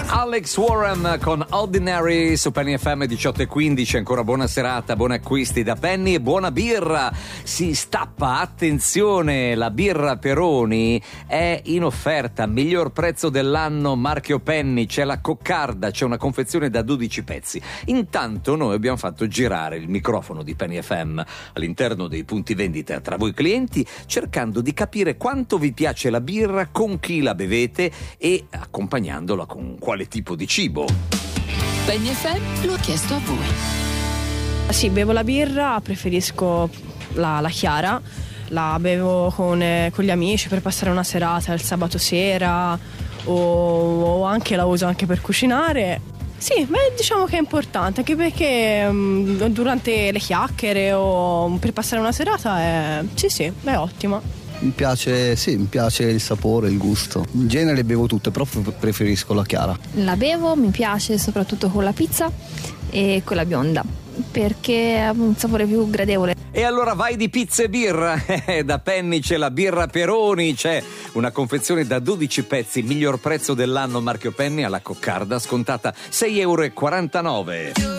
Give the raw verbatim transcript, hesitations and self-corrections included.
Alex Warren con Ordinary su Penny F M diciotto e quindici. Ancora buona serata, buoni acquisti da Penny e buona birra. Si stappa, attenzione, la birra Peroni è in offerta, miglior prezzo dell'anno, marchio Penny. C'è la coccarda, c'è una confezione da dodici pezzi. Intanto noi abbiamo fatto girare il microfono di Penny F M all'interno dei punti vendita tra voi clienti, cercando di capire quanto vi piace la birra, con chi la bevete e accompagnandola con quale tipo di cibo. Penny F M lo ha chiesto a voi. Sì, bevo la birra, preferisco la, la chiara, la bevo con, eh, con gli amici per passare una serata il sabato sera o, o anche la uso anche per cucinare. Sì, beh, diciamo che è importante, anche perché um, durante le chiacchiere o per passare una serata è, sì sì, è ottima. Mi piace, sì, mi piace il sapore, il gusto. In genere bevo tutte, però preferisco la chiara. La bevo, mi piace soprattutto con la pizza e con la bionda, perché ha un sapore più gradevole. E allora vai di pizza e birra. Da Penny c'è la birra Peroni, c'è una confezione da dodici pezzi, miglior prezzo dell'anno, marchio Penny, alla coccarda, scontata sei e quarantanove euro.